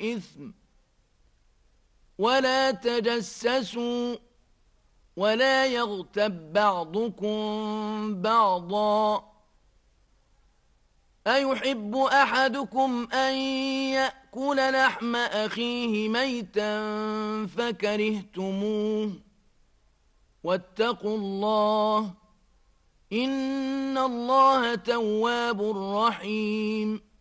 إثم ولا تجسسوا ولا يغتب بعضكم بعضا أيحب أحدكم أن يأكل لحم أخيه ميتا فكرهتموه واتقوا الله إن الله تواب رحيم